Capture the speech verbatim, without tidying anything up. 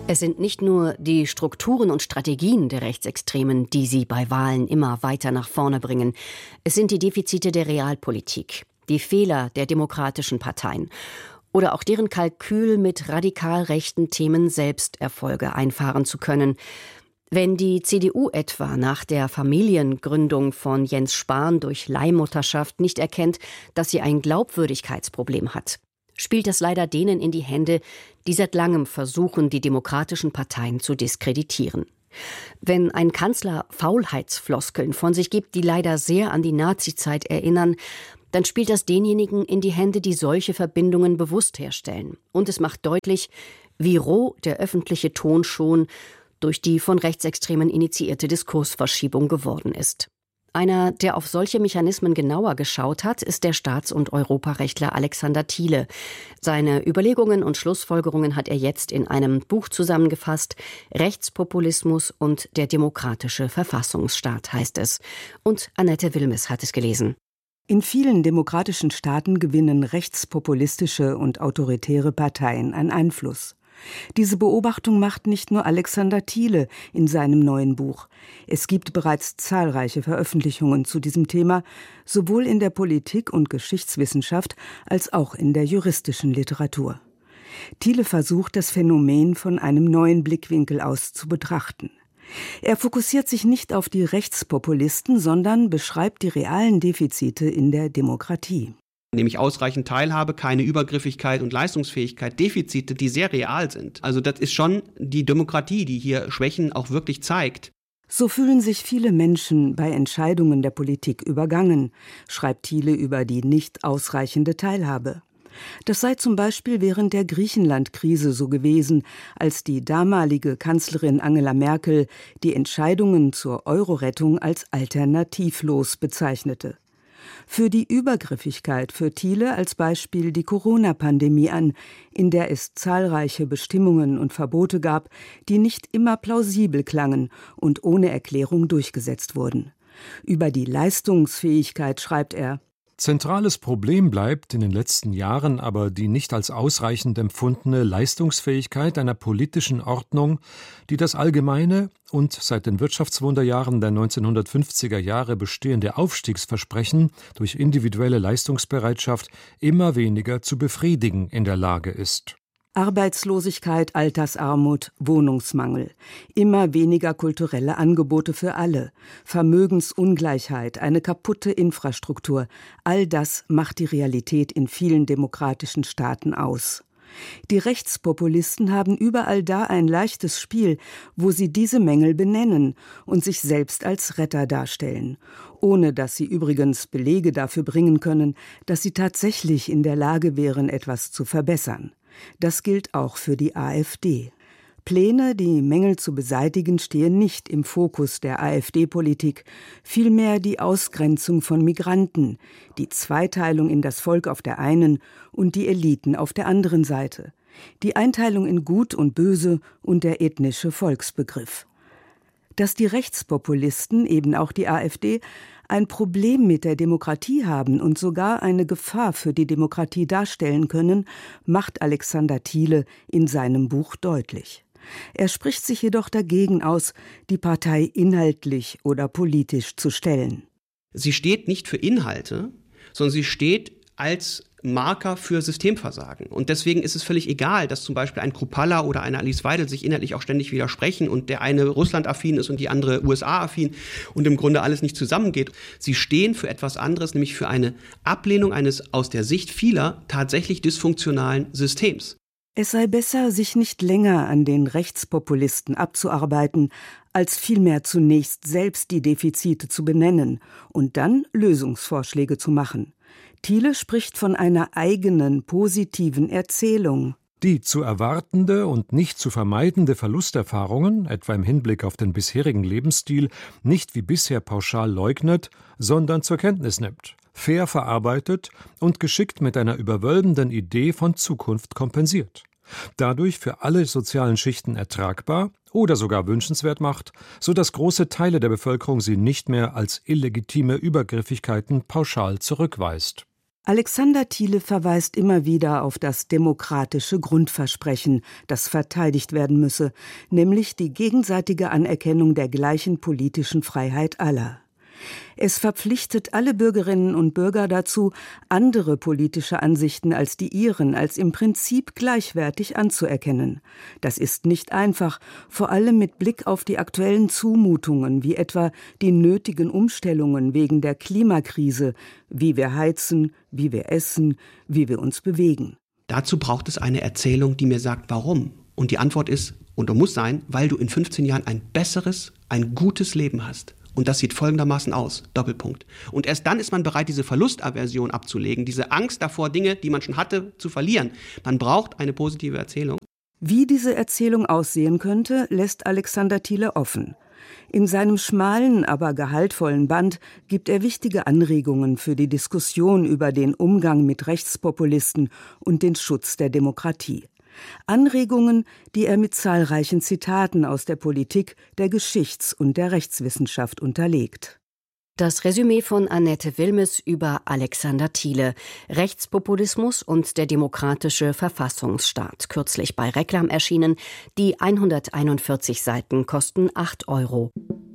Es sind nicht nur die Strukturen und Strategien der Rechtsextremen, die sie bei Wahlen immer weiter nach vorne bringen. Es sind die Defizite der Realpolitik, die Fehler der demokratischen Parteien oder auch deren Kalkül, mit radikal rechten Themen selbst Erfolge einfahren zu können. Wenn die C D U etwa nach der Familiengründung von Jens Spahn durch Leihmutterschaft nicht erkennt, dass sie ein Glaubwürdigkeitsproblem hat, spielt es leider denen in die Hände, die seit langem versuchen, die demokratischen Parteien zu diskreditieren. Wenn ein Kanzler Faulheitsfloskeln von sich gibt, die leider sehr an die Nazizeit erinnern, dann spielt das denjenigen in die Hände, die solche Verbindungen bewusst herstellen. Und es macht deutlich, wie roh der öffentliche Ton schon durch die von Rechtsextremen initiierte Diskursverschiebung geworden ist. Einer, der auf solche Mechanismen genauer geschaut hat, ist der Staats- und Europarechtler Alexander Thiele. Seine Überlegungen und Schlussfolgerungen hat er jetzt in einem Buch zusammengefasst. Rechtspopulismus und der demokratische Verfassungsstaat heißt es. Und Annette Wilmes hat es gelesen. In vielen demokratischen Staaten gewinnen rechtspopulistische und autoritäre Parteien an Einfluss. Diese Beobachtung macht nicht nur Alexander Thiele in seinem neuen Buch. Es gibt bereits zahlreiche Veröffentlichungen zu diesem Thema, sowohl in der Politik- und Geschichtswissenschaft als auch in der juristischen Literatur. Thiele versucht, das Phänomen von einem neuen Blickwinkel aus zu betrachten. Er fokussiert sich nicht auf die Rechtspopulisten, sondern beschreibt die realen Defizite in der Demokratie. Nämlich ausreichend Teilhabe, keine Übergriffigkeit und Leistungsfähigkeit, Defizite, die sehr real sind. Also das ist schon die Demokratie, die hier Schwächen auch wirklich zeigt. So fühlen sich viele Menschen bei Entscheidungen der Politik übergangen, schreibt Thiele über die nicht ausreichende Teilhabe. Das sei zum Beispiel während der Griechenland-Krise so gewesen, als die damalige Kanzlerin Angela Merkel die Entscheidungen zur Euro-Rettung als alternativlos bezeichnete. Für die Übergriffigkeit führt Thiele als Beispiel die Corona-Pandemie an, in der es zahlreiche Bestimmungen und Verbote gab, die nicht immer plausibel klangen und ohne Erklärung durchgesetzt wurden. Über die Leistungsfähigkeit schreibt er: Zentrales Problem bleibt in den letzten Jahren aber die nicht als ausreichend empfundene Leistungsfähigkeit einer politischen Ordnung, die das allgemeine und seit den Wirtschaftswunderjahren der neunzehnhundertfünfziger Jahre bestehende Aufstiegsversprechen durch individuelle Leistungsbereitschaft immer weniger zu befriedigen in der Lage ist. Arbeitslosigkeit, Altersarmut, Wohnungsmangel, immer weniger kulturelle Angebote für alle, Vermögensungleichheit, eine kaputte Infrastruktur, all das macht die Realität in vielen demokratischen Staaten aus. Die Rechtspopulisten haben überall da ein leichtes Spiel, wo sie diese Mängel benennen und sich selbst als Retter darstellen, ohne dass sie übrigens Belege dafür bringen können, dass sie tatsächlich in der Lage wären, etwas zu verbessern. Das gilt auch für die AfD. Pläne, die Mängel zu beseitigen, stehen nicht im Fokus der AfD-Politik, vielmehr die Ausgrenzung von Migranten, die Zweiteilung in das Volk auf der einen und die Eliten auf der anderen Seite, die Einteilung in Gut und Böse und der ethnische Volksbegriff. Dass die Rechtspopulisten, eben auch die AfD, ein Problem mit der Demokratie haben und sogar eine Gefahr für die Demokratie darstellen können, macht Alexander Thiele in seinem Buch deutlich. Er spricht sich jedoch dagegen aus, die Partei inhaltlich oder politisch zu stellen. Sie steht nicht für Inhalte, sondern sie steht als Marker für Systemversagen. Und deswegen ist es völlig egal, dass zum Beispiel ein Kruppalla oder eine Alice Weidel sich inhaltlich auch ständig widersprechen und der eine Russland-affin ist und die andere U S A-affin und im Grunde alles nicht zusammengeht. Sie stehen für etwas anderes, nämlich für eine Ablehnung eines aus der Sicht vieler tatsächlich dysfunktionalen Systems. Es sei besser, sich nicht länger an den Rechtspopulisten abzuarbeiten, als vielmehr zunächst selbst die Defizite zu benennen und dann Lösungsvorschläge zu machen. Thiele spricht von einer eigenen, positiven Erzählung. Die zu erwartende und nicht zu vermeidende Verlusterfahrungen, etwa im Hinblick auf den bisherigen Lebensstil, nicht wie bisher pauschal leugnet, sondern zur Kenntnis nimmt, fair verarbeitet und geschickt mit einer überwölbenden Idee von Zukunft kompensiert. Dadurch für alle sozialen Schichten ertragbar oder sogar wünschenswert macht, sodass große Teile der Bevölkerung sie nicht mehr als illegitime Übergriffigkeiten pauschal zurückweist. Alexander Thiele verweist immer wieder auf das demokratische Grundversprechen, das verteidigt werden müsse, nämlich die gegenseitige Anerkennung der gleichen politischen Freiheit aller. Es verpflichtet alle Bürgerinnen und Bürger dazu, andere politische Ansichten als die ihren als im Prinzip gleichwertig anzuerkennen. Das ist nicht einfach, vor allem mit Blick auf die aktuellen Zumutungen, wie etwa die nötigen Umstellungen wegen der Klimakrise, wie wir heizen, wie wir essen, wie wir uns bewegen. Dazu braucht es eine Erzählung, die mir sagt, warum. Und die Antwort ist, und muss sein, weil du in fünfzehn Jahren ein besseres, ein gutes Leben hast. Und das sieht folgendermaßen aus, Doppelpunkt. Und erst dann ist man bereit, diese Verlustaversion abzulegen, diese Angst davor, Dinge, die man schon hatte, zu verlieren. Man braucht eine positive Erzählung. Wie diese Erzählung aussehen könnte, lässt Alexander Thiele offen. In seinem schmalen, aber gehaltvollen Band gibt er wichtige Anregungen für die Diskussion über den Umgang mit Rechtspopulisten und den Schutz der Demokratie. Anregungen, die er mit zahlreichen Zitaten aus der Politik, der Geschichts- und der Rechtswissenschaft unterlegt. Das Resümee von Annette Wilmes über Alexander Thiele, Rechtspopulismus und der demokratische Verfassungsstaat, kürzlich bei Reklam erschienen. Die hunderteinundvierzig Seiten kosten acht Euro.